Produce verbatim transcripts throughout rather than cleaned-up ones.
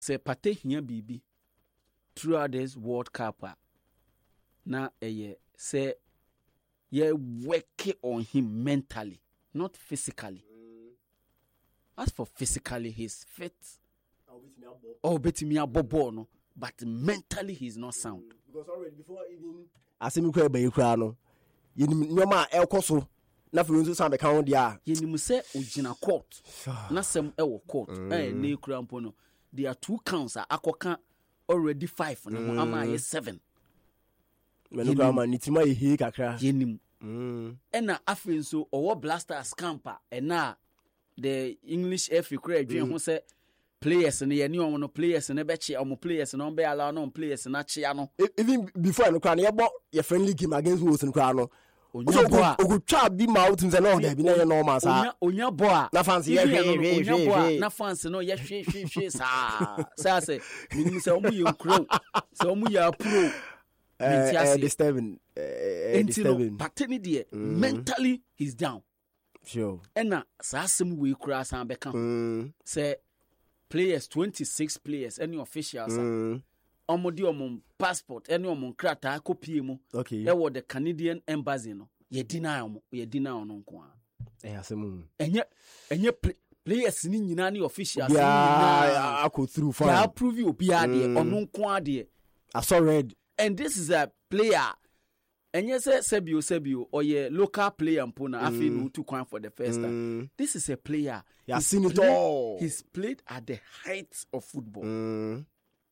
say Pate here bibi throughout this World Cup. Na eh say ye working on him mentally, not physically. Mm. As for physically, he's fit. Oh, bet me a bobo no, but mentally he's not sound. Mm. Because already before even asemi kwa be kura no, ye nyoma e koso na fe nso san be kan dia. Ye nim say ogina court. Na sem e wo court. Eh na kura mpo no. There are two counts are akoka already five na mm. ama ye seven. Menu kama nitima ehi kakra. Ye nim. Mm. Ena afi nso owo Blasters camper ena the English F A kura adwen ho say players ne ye ni omo no players ne be che omo players no be allow no players na che ano. Even before no kra na ye bo your friendly game against Wolves no kra no. Onya bo a ogutwa bi ma out nze na oda bi na ye normal sa. Onya onya bo a na fans ye hwe hwe hwe na fans no ye hwe hwe hwe sa. Sa say minimum say omo ye nkro. Say omo ya pro. Uh, disturbing, uh, disturbing. But any day, mm. mentally he's down. Sure. And now, some we cross and become say players twenty-six players, any officials, mm. omodi omon passport, any omon krata copy mo. Okay. There was the Canadian embassy no. Ye deny omo, ye deny onon kwa. Eh, asemu. Enye, enye players ni nyina ni officials. Yeah, I go through fine. Yeah, prove you be ade onon kwa de. I saw red. And this is a player. And yes, Sebio Sebio or ye local player mpona mm. afi no to kwan for the first mm. time. This is a player. He has seen it all. He's played at the height of football. Mm.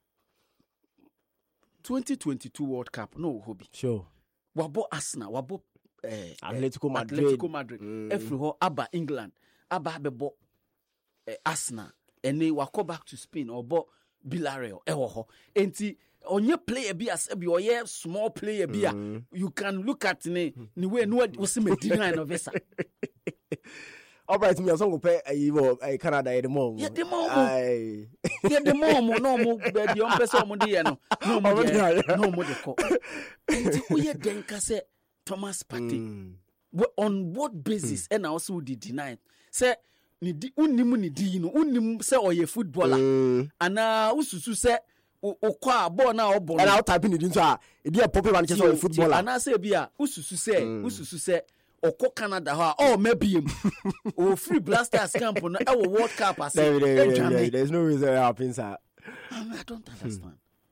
twenty twenty-two World Cup, no hobby. Sure. Wabo Arsenal, wabo eh, Atletico Madrid. Atletico Madrid. Mm. Every ho aba England, aba bebo eh, Arsenal. And they wako back to Spain or bo Villarreal. Ewo ho. Enti onye player be as be or yeah small player be mm. you can look at ne ni way no was me deny of visa. All right, me so go pay e Canada e the mom. Yeah, the mom. Ai. Yeah, the mom no mo be the on person mo dey no. No mo dey. No mo dey ko. Enti we den ka say Thomas Partey. On what basis and also did deny say ni di unnim ni di no unnim say oye footballer ana ususu say okwa ball na obon and out typing it into a e dey pop man chese oye footballer ana say bia ususu say ususu say okọ Canada ha oh maybe him o free Blasters camp no e wo World Cup as there's no reason it happens sir. I don't understand.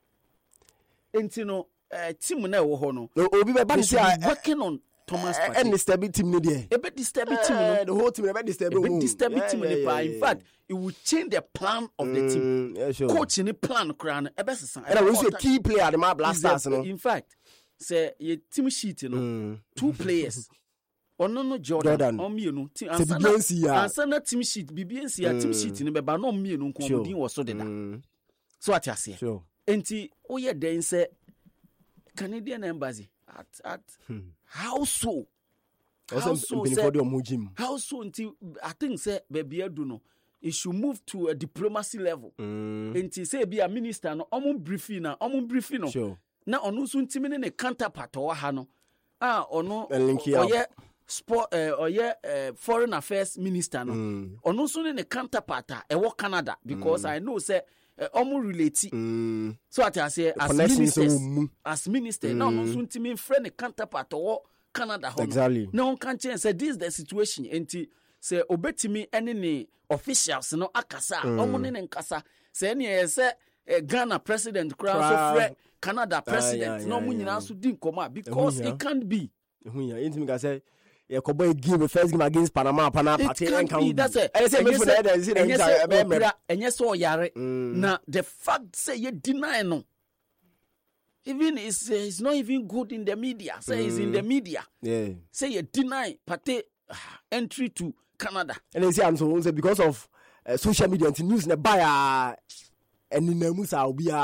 Enti no team na e wo ho no obi be ba say working on Thomas Partey. And disturbing team ni there. A bit disturbing team. No? The whole team a bit disturbing. A bit disturbing team. Yeah, yeah, yeah, yeah. In fact, it will change the plan of the team. Mm, yeah, sure. Coach in the plan, crown. A best sign. And I will say key player the my Blasters. No? In fact, say your team sheet, you know, mm. two players. Or no no Jordan. Jordan. On me, you know. Team. Answer na team sheet. B B N C team sheet. You know, but no me, you know. Sure. Was so that. So what you say? Sure. Enti, oh yeah, then say Canadian embassy at at hmm. how so? How so, say, how so until I think say baby I do know it should move to a diplomacy level. Mm. Until say be a minister no omo briefing na omo briefing no. Sure. Na ono so ntimi ne counterpart o ha no. Ah ono oye sport eh oye uh, foreign affairs minister no. Mm. Ono so ne counterpart e wo Canada because mm. I know say omo uh, relate. Mm. So at I say as ministers as minister mm. na ono so ntimi friend counterpart o Canada ho exactly. No one can change say this is the situation enti say obetimi ene ne officials no akasa omo ne nkasa say ene say Ghana president crown so free Canada president uh, yeah, no mu nyina so din koma because it can't be hu ya enti me ka say ye ko boy game first game against Panama Panama party and can be that's it I say me for that is it enye so yare na the fact say you deny no. Even it's, uh, it's not even good in the media. Say mm. it's in the media. Yeah. Say you deny Partey uh, entry to Canada. And they say I'm so say because of uh, social media and news na buy uh, and in the musa will be a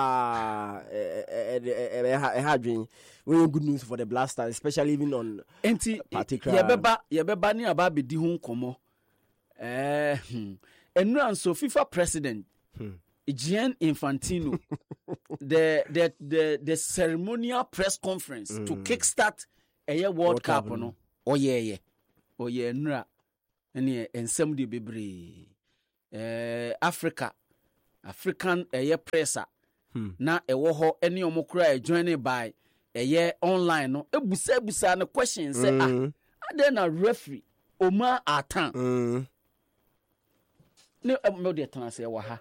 a hard very good news for the Blasters, especially even on Enti ye beba ye beba ni aba be di ho nkomo. Eh enu anso FIFA president hmm. Gian Infantino, the the the the ceremonial press conference mm. to kickstart a year World, World Cup, Cup no. Oh yeah yeah, oh yeah nra, any ensem de bebre. Eh Africa, African ɛyɛ presser hmm. na ɛwɔ hɔ ɛne ɔmo kura joined by ɛyɛ online no ebusa ebusa no question sɛ mm. ah adɛn na referee Omar Atan mm. ne ɛmo de tena sɛ ɛwɔ ha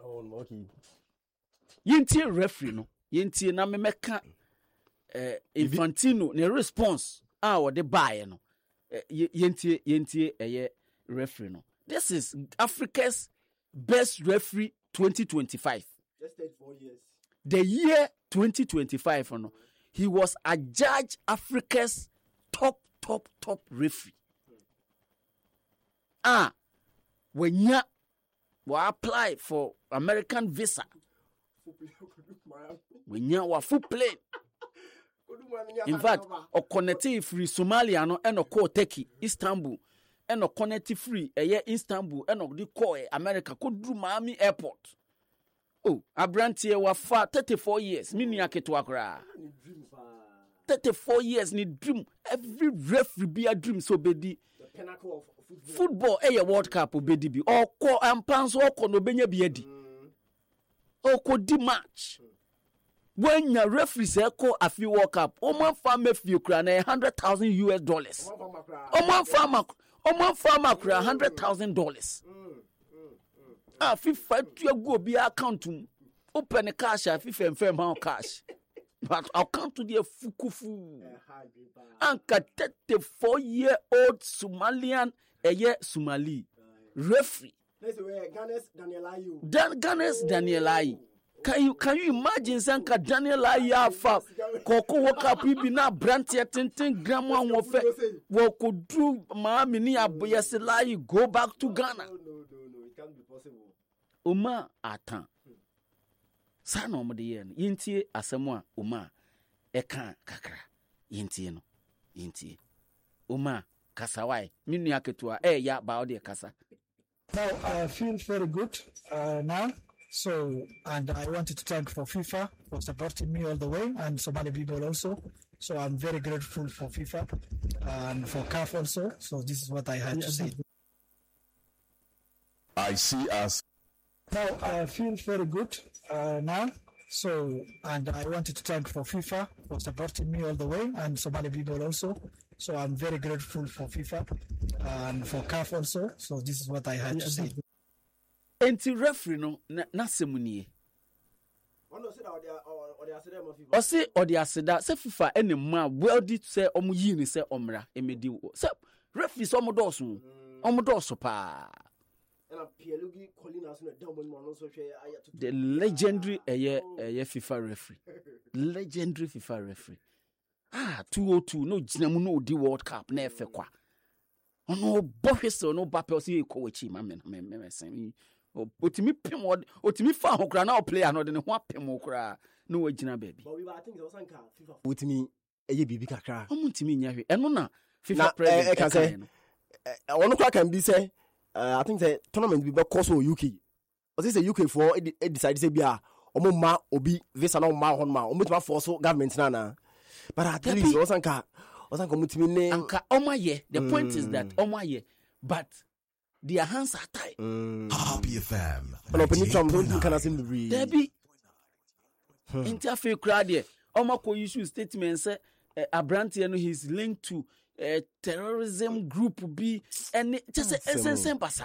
yɛntie referee no yɛntie na memɛka eh, Infantino ne response a wɔde baeɛ no yɛntie yɛntie ɛyɛ referee no. This is Africa's best referee twenty twenty-five. Just take four years. The year twenty twenty-five, no, he was adjudged Africa's top, top, top referee. Ah, when you will apply for American visa, when you were full plane. In fact, or connected free Somalia no and call Turkey, Istanbul, and connected free a year Istanbul and the call America could do Miami Airport. Oh, Abrantie wa fa thirty-four years, mini aketwakra. thirty-four years ni dream. Every referee be a dream so bedi. The pinnacle of football. Football a World Cup obedi bi. Or ko ampanso ko no benya biedi. Or ko di match. When your referee say ko afi World Cup, o man farm fi kra na one hundred thousand U S dollars. O man farm o man farm kra one hundred thousand dollars. Ah, FIFA you go be account open the cash ah FIFA firm how cash. But account to the fukufu. Anka thirty-four year old Somalian a year Somali referee. Ganes Daniel Ayu. Dan Ganes Daniel Ayu. Can you can you imagine Sanka Daniel Ayu fa Koko waka pibi na brantia tintin grandma wo fe wo could do Miami ni aboyeselai go back to Ghana. Omar Atan. Sana omo de ye no. Yintie asemo a Omar eka kakra. Yintie no. Yintie. Omar kasawai. Minu aketua eh ya ba ode kasa. Now I feel very good uh, now. So and I wanted to thank for FIFA for supporting me all the way and Somali people also. So I'm very grateful for FIFA and for C A F also. So this is what I had to say. I see us. Now I feel very good uh, now. So and I wanted to thank for FIFA for supporting me all the way and Somali people also. So I'm very grateful for FIFA and for C A F also. So this is what I had to say. Enti referee no na semunie. Ose odi aseda se FIFA ene ma well did say omu yi ni se omra emedi wo. Se referee so omu doso. Omu doso pa. The legendary eye eye FIFA referee. Legendary FIFA referee. Ah, two oh two no ginamu no di World Cup na efe kwa. Ono bohwese no bape o se ko wachi ma me me me sen. Otimi pem otimi fa hokra na o player no de ne ho apem okra na wagina baby. But we I think so sanka FIFA. Otimi eye bibi kakra. Omuntimi nya hwe. Eno na FIFA president can say ono kwa can be say uh, I think the tournament be because of U K. O say U K for e decide say bia omo ma obi visa na ma hon ma omo tuma force government na na. But at least o sanka o sanka omutimi ne anka omaye. The point is that omaye but their hands are tied. Happy F M. No, but you don't can asim the breed. Debbie. Interface crowd here. Omako issue statement say Abrantie no he's linked to a terrorism group B and just a same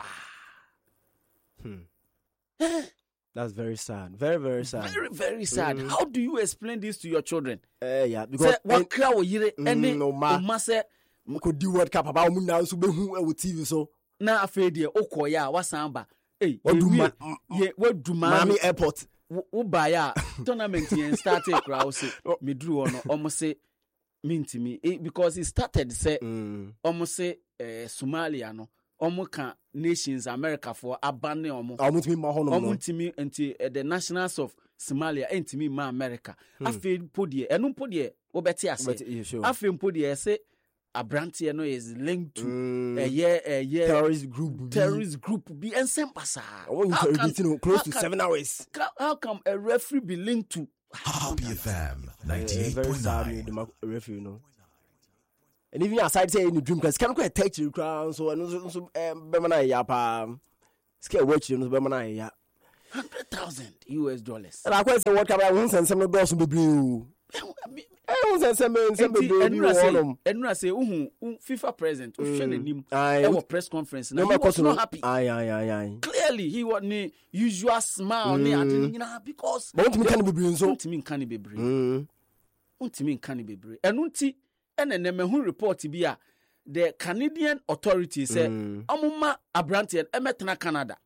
Hmm. That's very sad. Very, very sad. Very, very sad. Mm. How do you explain this to your children? Uh, yeah, because what crowd yire any no ma say could do World Cup about now so be who with T V so. Na afei de okoya wasamba eh Oduma ye waduma Miami Airport wo ba ya tournament yen start e crowd say me duru ono omo say mintimi because it started say omo say eh Somalia no omo kan nations America for abane omo omo timi ma hono omo timi enti the nationals of Somalia entimi ma America afei podie eno podie wo beti ase afei podie say Abrantie no is linked to mm. a year a year terrorist group terrorist group be and sempasa. Interrogating close to seven hours. How come a referee be linked to Happy F M ninety-eight point nine? The referee, no. And even aside say in the dream, because can quite touch you crown so and also um Bemana Yapa scare watch you no Bemana ya. hundred thousand U S dollars. And I quite say what can I want and some of those will be blue. I want some some be blue. And I say, oh, FIFA president, our press conference. Now he was not happy. Aye, aye, aye, aye. Clearly, he was the usual smile. Mm. Because but what can be blue? So what mean can be blue? What mean can be blue? And unti and then the who report to be a the Canadian authorities say, "Amuma Abranti and Emetna Canada."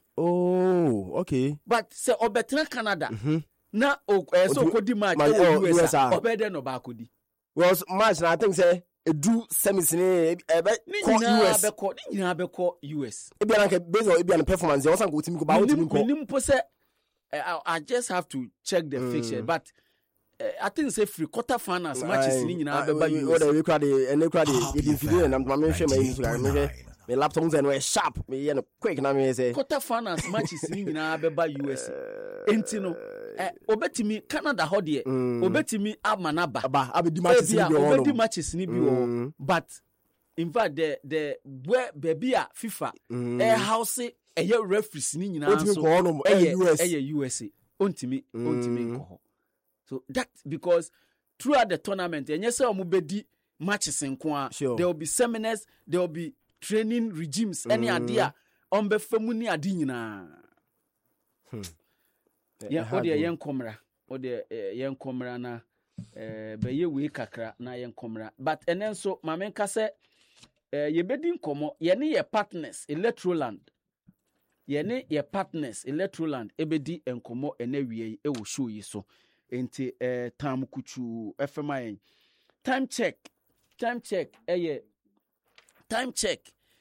Oh, okay. But say Obetra Canada. Mm-hmm. Na o eh, so kodi match o U S A obede no ba kodi. Well, match na I think say e do semis ni e be U S. Ni nyina be ko U S. E bia na ke based on e bia na performance, you san go team ko ba o team ko. Minim po say I just have to check the mm. fixture, but uh, I think say free quarter finals matches ni nyina be ba U S. O we crowd e ne crowd e dey video na ma me hwe ma yin so ga me me laptop nze no sharp me ye no quick na me say quarter finals matches ni nyina be ba U S. Enti no eh obetimi Canada ho de obetimi amanaba aba abedi matches ni bi wo obedi matches ni bi wo but in fact the the where baby a FIFA eh house eh referees ni nyina so eh U S A ontimi ontimi nko. So that because throughout the tournament enye say omo bedi matches nko a there will be seminars, there will be training regimes any idea on be famu ni adi nyina. Hmm. Yeah, odi yen komra. Odi yen komra na eh be ye we kakra na yen komra. But enen so mamenka se eh ye bedi nkomo ye ne ye partners Electroland. Ye ne ye partners Electroland ebedi enkomo ene wie e wo show yi so. Enti eh time kuchu F M I. Time check. Time check eh time check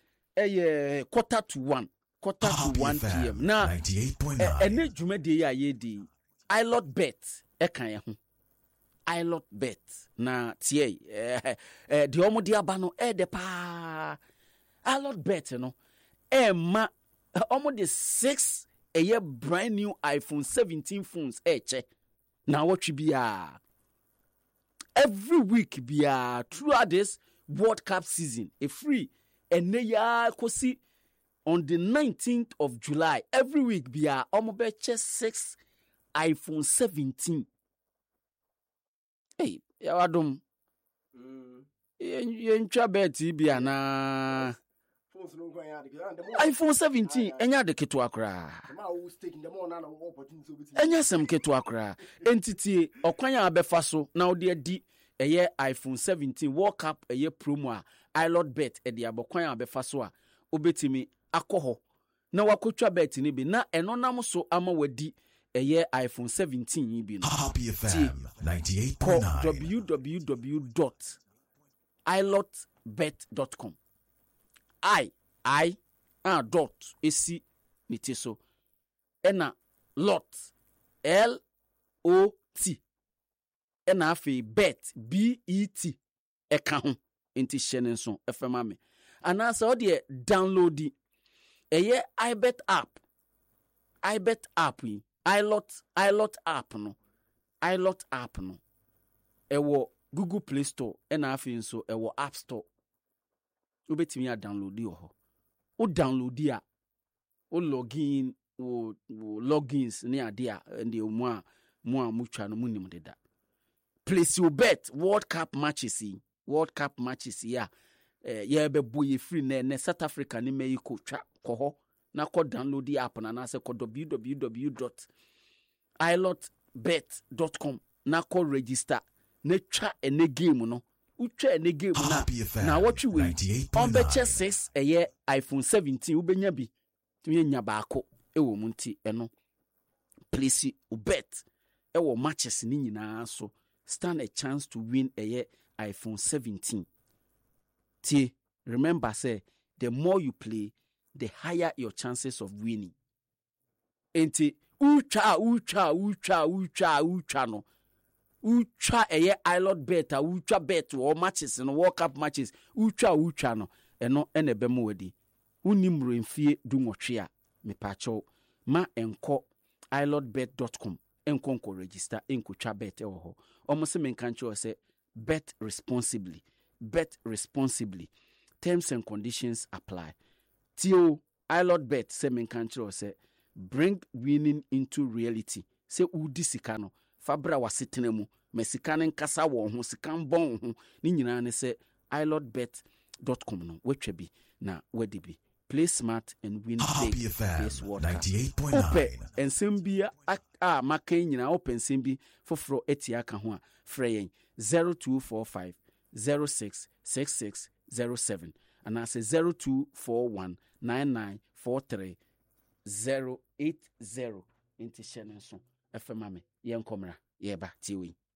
eh quarter to one. Quarter to one p.m. Now, any jumedi ya yedi, I lot bet, e kan ye ho. I lot bet. Na tie, eh, eh, di omo di abano, eh, de pa. I lot bet, you know. Eh, ma, omo di six, eh, ye brand new iPhone seventeen phones, eh, che. Now, what you be, ah. Every week, be, ah, throughout this World Cup season, a free, and ne ya kosi, on the nineteenth of July, every week, be a omobeche six iPhone seventeen. Hey, yawadum. Yen chabeti be na iPhone seventeen. Enya de ketu akra. Enya sem ketu akra. Entity okwanya abefa so na ode di eye iPhone seventeen World Cup eye promo a iLot bet e de abokwan abefa so a obetimi akoho na wakotwa bet ni bi na eno nam so ama wadi eye iPhone seventeen yi bi no Happy F M ninety-eight point nine w w w dot i lot bet dot com i i ah dot esi niti so ena lot l o t ena afi bet b e t eka ho enti hyene so efema me anasa o de download di eye iBet app iBet app yi iLot iLot app no iLot app no ewo Google Play Store ena afi nso ewo App Store obetimi ya download di ho o download di a o login o logins ni ade a ndi mu a mu a mutwa no munim deda place your bet World Cup matches yi World Cup matches ya eh ye be boye free na ne South Africa ni Mexico twa ko na ko download the app na na se ko w w w dot i lot bet dot com na ko register na twa ene game no utwa ene game na na what we on be six eye iPhone seventeen ubenya bi tumi nya baako ewo munti eno place u bet ewo matches ni nyina so stand a chance to win eye iPhone seventeen. T remember say the more you play the higher your chances of winning. Enti ucha ucha ucha ucha ucha no ucha eye iLot bet ucha bet or matches no World Cup matches ucha ucha no eno ene be mo wedi unimro mfie du nwotwe a me pacho ma enko i lot bet dot com enko enko register enko twa bet e wo ho omo se men kan cho se bet responsibly bet responsibly terms and conditions apply. Tio iLot bet se men kan cho se bring winning into reality. Say udi sika no fabra wasetena mu me sika ne nkasa wo ho sika mbon ho ni nyina ne se i lord bet dot com no wetwa bi na wadi bi. Play smart and win big. Guess what? ninety-eight point nine. And Simbia ah maka nyina open simbi foforo etia ka ho a frey zero two four five zero six six six zero seven and I say zero two four one nine nine four three zero eight zero into Shannon so F M yen komra yeba tiwi.